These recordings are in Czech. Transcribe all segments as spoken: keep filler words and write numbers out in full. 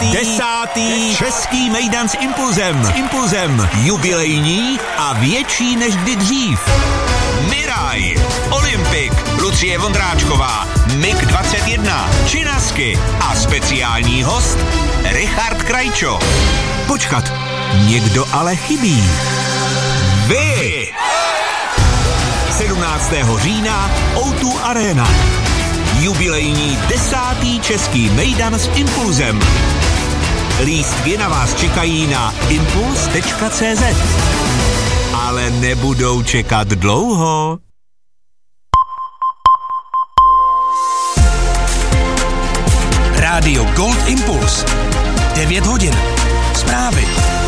Desátý, desátý český mejdan s Impulzem. S Impulzem jubilejní a větší než kdy dřív. Miraj, Olympik, Lucie Vondráčková, Mig dvacet jedna, Činasky a speciální host Richard Krajčo. Počkat, někdo ale chybí. Vy! sedmnáctého října ó dva Arena. Jubilejní desátý český mejdan s Impulzem. Lístky na vás čekají na impuls tečka cé zet. Ale nebudou čekat dlouho. Rádio Gold Impuls. devět hodin. Zprávy.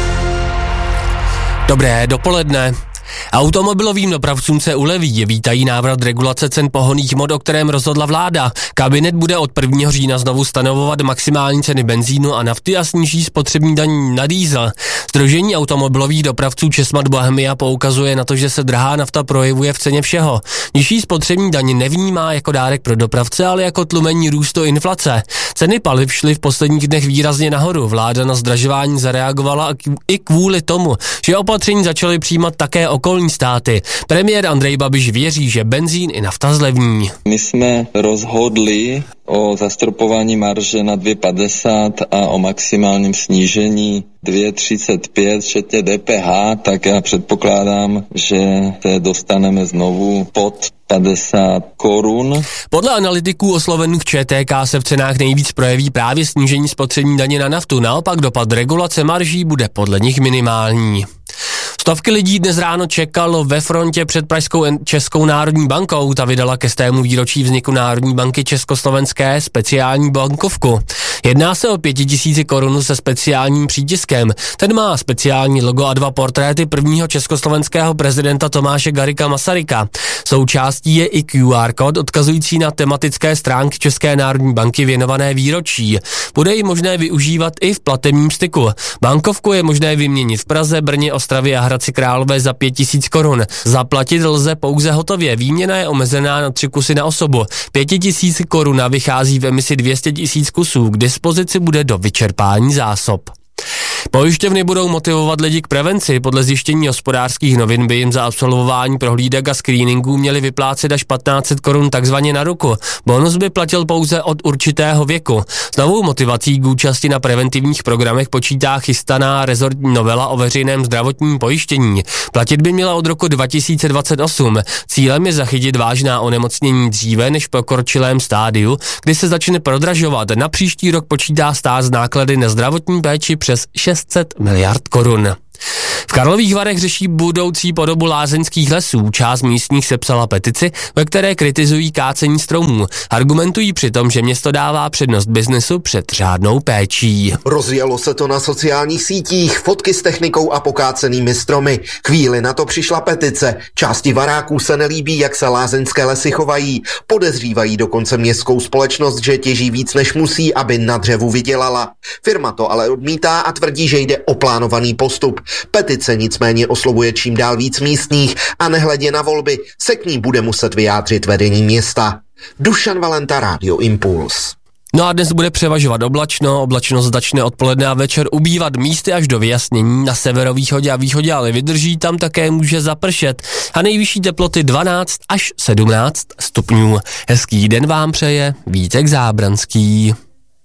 Dobré dopoledne. Automobilovým dopravcům se uleví, vítají návrat regulace cen pohonných hmot, o kterém rozhodla vláda. Kabinet bude od prvního října znovu stanovovat maximální ceny benzínu a nafty a sníží spotřební daň na diesel. Sdružení automobilových dopravců Česmad Bohemia poukazuje na to, že se drahá nafta projevuje v ceně všeho. Nižší spotřební daň nevnímá jako dárek pro dopravce, ale jako tlumení růstu inflace. Ceny paliv šly v posledních dnech výrazně nahoru. Vláda na zdražování zareagovala i kvůli tomu, že opatření začaly přijímat také okolní státy. Premiér Andrej Babiš věří, že benzín i nafta zlevní. My jsme rozhodli o zastropování marže na dvě padesát a o maximálním snížení dvě třicet pět, včetně D P H, tak já předpokládám, že se dostaneme znovu pod padesát korun. Podle analytiků oslovených Č T K se v cenách nejvíc projeví právě snížení spotřební daně na naftu, naopak dopad regulace marží bude podle nich minimální. Stovky lidí dnes ráno čekalo ve frontě před Pražskou Českou národní bankou. Ta vydala ke stému výročí vzniku Národní banky Československé speciální bankovku. Jedná se o pětitisíci korun se speciálním přítiskem. Ten má speciální logo a dva portréty prvního československého prezidenta Tomáše Garrigua Masaryka. Součástí je i Q R kód odkazující na tematické stránky České národní banky věnované výročí. Bude ji možné využívat i v platebním styku. Bankovku je možné vyměnit v Praze, Brně, Ostravě a Hradci Králové za pět tisíc korun. Zaplatit lze pouze hotově. Výměna je omezená na tři kusy na osobu. Pěti tisíc koruna vychází v emisi dvě stě tisíc kusů. K dispozici bude do vyčerpání zásob. Pojišťovny budou motivovat lidi k prevenci. Podle zjištění Hospodářských novin by jim za absolvování prohlídek a screeningů měli vyplácet až patnáct set korun takzvaně na ruku. Bonus by platil pouze od určitého věku. S novou motivací k účasti na preventivních programech počítá chystaná rezortní novela o veřejném zdravotním pojištění. Platit by měla od roku dva tisíce dvacet osm. Cílem je zachytit vážná onemocnění dříve než v pokročilém stádiu, kdy se začne prodražovat. Na příští rok počítá stát z náklady na zdravotní péči přes šest set miliard korun. V Karlových Varech řeší budoucí podobu lázeňských lesů. Část místních sepsala petici, ve které kritizují kácení stromů. Argumentují přitom, že město dává přednost biznesu před řádnou péčí. Rozjelo se to na sociálních sítích, fotky s technikou a pokácenými stromy. Chvíli na to přišla petice. Části Varáků se nelíbí, jak se lázeňské lesy chovají. Podezřívají dokonce městskou společnost, že těží víc než musí, aby na dřevu vydělala. Firma to ale odmítá a tvrdí, že jde o plánovaný postup. Petice nicméně oslovuje čím dál víc místních a nehledě na volby se k ní bude muset vyjádřit vedení města. Dušan Valenta, Rádio Impuls. No a dnes bude převažovat oblačno, oblačnost začne odpoledne a večer ubývat místy až do vyjasnění. Na severovýchodě a východě ale vydrží, tam také může zapršet a nejvyšší teploty dvanáct až sedmnáct stupňů. Hezký den vám přeje Vítek Zábranský.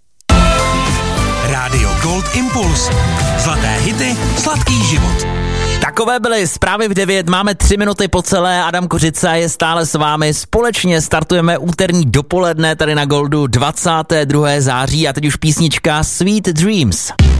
Rádio Gold Impuls. Zlaté hity, sladký život. Takové byly zprávy v devět, máme tři minuty po celé, Adam Kořica je stále s vámi, společně startujeme úterní dopoledne tady na Goldu dvacátého druhého září a teď už písnička Sweet Dreams.